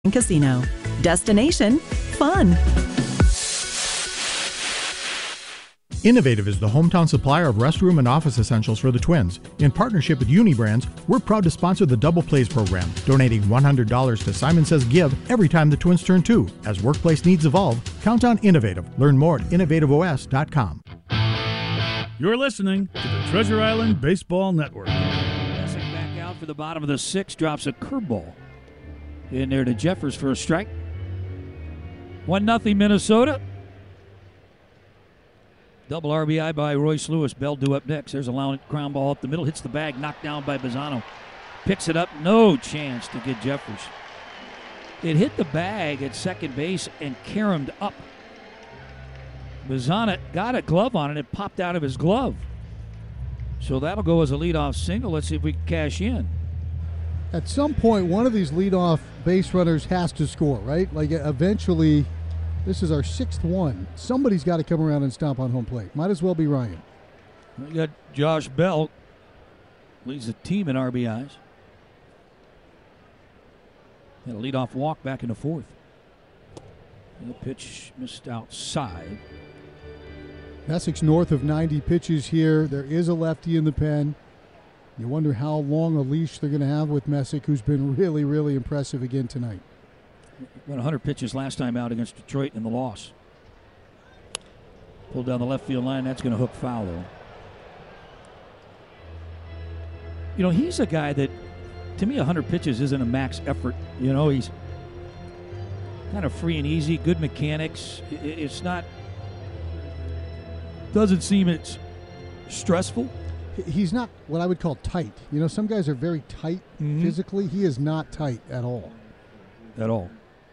Casino. Destination fun. Innovative is the hometown supplier of restroom and office essentials for the Twins. In partnership with Unibrands, we're proud to sponsor the Double Plays program, donating $100 to Simon Says Give every time the Twins turn 2. As workplace needs evolve, count on Innovative. Learn more at innovativeos.com. You're listening to the Treasure Island Baseball Network. Passing back out for the bottom of the sixth, drops a curveball in there to Jeffers for a strike. 1-0 Minnesota. Double RBI by Royce Lewis. Bell due up next. There's a ground ball up the middle. Hits the bag. Knocked down by Bazzano. Picks it up. No chance to get Jeffers. It hit the bag at second base and caromed up. Bazzano got a glove on it. It popped out of his glove. So that'll go as a leadoff single. Let's see if we can cash in. At some point, one of these leadoff base runners has to score, right? Like eventually, this is our sixth one. Somebody's got to come around and stomp on home plate. Might as well be Ryan. We got Josh Bell, leads the team in RBIs. Had a leadoff walk back in the fourth. The pitch missed outside. Messick's north of 90 pitches here. There is a lefty in the pen. You wonder how long a leash they're going to have with Messick, who's been really, really impressive again tonight. Went 100 pitches last time out against Detroit in the loss. Pulled down the left field line. That's going to hook foul, though. You know, he's a guy that, to me, 100 pitches isn't a max effort. You know, he's kind of free and easy, good mechanics. It's not, doesn't seem it's stressful. He's not what I would call tight. You know, some guys are very tight physically. He is not tight at all. At all.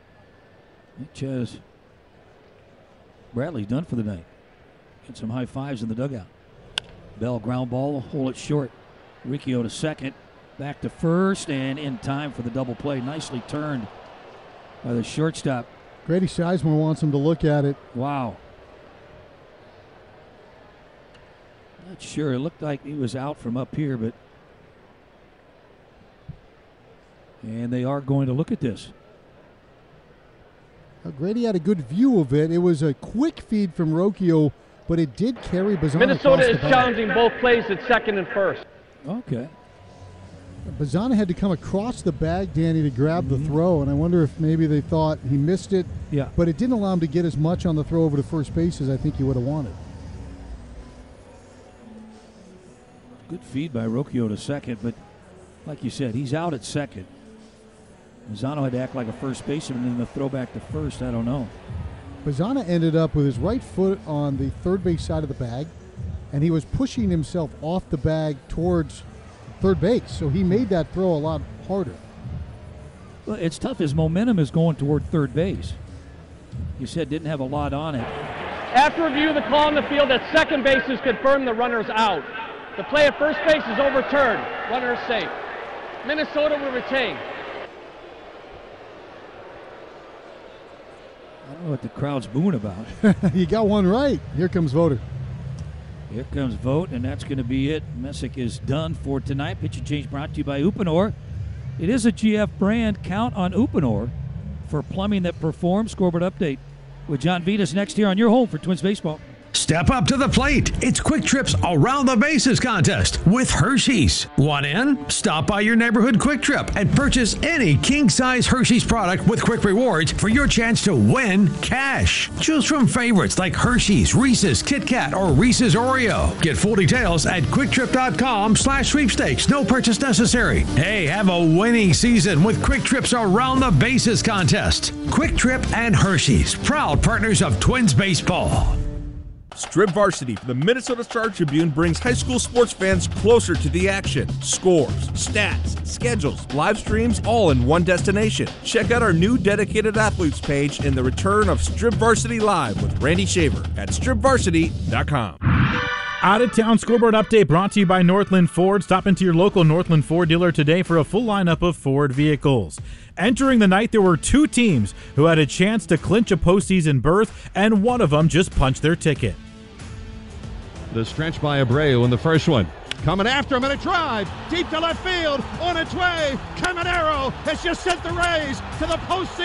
Chaz Bradley's done for the night. Get some high fives in the dugout. Bell ground ball, hold it short. Riccio to second, back to first, and in time for the double play. Nicely turned by the shortstop. Grady Sizemore wants him to look at it. Wow. Not sure. It looked like he was out from up here, but. And they are going to look at this. Grady had a good view of it. It was a quick feed from Rocchio, but it did carry Bazzano. Minnesota is challenging both plays at second and first. Okay. Bazzano had to come across the bag, Danny, to grab the throw, and I wonder if maybe they thought he missed it. Yeah. But it didn't allow him to get as much on the throw over to first base as I think he would have wanted. Good feed by Rocchio to second, but like you said, he's out at second. Bazzano had to act like a first baseman, and then the throw back to first, I don't know. Bazzano ended up with his right foot on the third base side of the bag, and he was pushing himself off the bag towards third base, so he made that throw a lot harder. Well, it's tough. His momentum is going toward third base. You said didn't have a lot on it. After review of the call in the field at second base is confirmed, the runner's out. The play at first base is overturned. Runner is safe. Minnesota will retain. I don't know what the crowd's booing about. You got one right. Here comes Voter. Here comes Vogt, and that's going to be it. Messick is done for tonight. Pitch and change brought to you by Uponor. It is a GF brand. Count on Uponor for plumbing that performs. Scoreboard update with John Vitas next here on your home for Twins Baseball. Step up to the plate. It's Quick Trips Around the Bases contest with Hershey's. Want in? Stop by your neighborhood Quick Trip and purchase any king-size Hershey's product with Quick Rewards for your chance to win cash. Choose from favorites like Hershey's, Reese's, Kit Kat, or Reese's Oreo. Get full details at QuickTrip.com/sweepstakes. No purchase necessary. Hey, have a winning season with Quick Trips Around the Bases contest. Quick Trip and Hershey's, proud partners of Twins Baseball. Strip Varsity for the Minnesota Star Tribune brings high school sports fans closer to the action. Scores, stats, schedules, live streams, all in one destination. Check out our new dedicated athletes page and the return of Strip Varsity Live with Randy Shaver at stripvarsity.com. Out-of-town scoreboard update brought to you by Northland Ford. Stop into your local Northland Ford dealer today for a full lineup of Ford vehicles. Entering the night, there were two teams who had a chance to clinch a postseason berth, and one of them just punched their ticket. The stretch by Abreu in the first one. Coming after him, and a drive deep to left field on its way. Caminero has just sent the Rays to the postseason.